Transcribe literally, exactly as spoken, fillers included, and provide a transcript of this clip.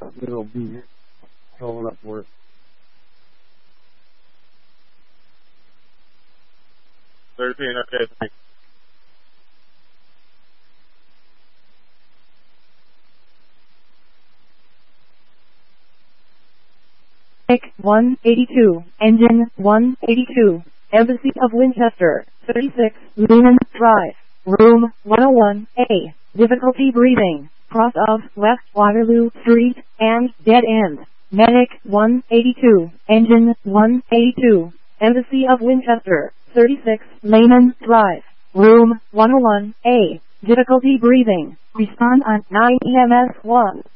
It'll be showing up for it. Thirteen, okay, thanks. one eighty-two, engine one eighty-two, Embassy of Winchester, thirty-six, Lehman Drive, room one oh one A, difficulty breathing, cross of West Waterloo Street, and dead end. Medic one eighty-two, engine one eighty-two, Embassy of Winchester, thirty-six, Lehman Drive, room one oh one A, difficulty breathing, respond on nine E M S one.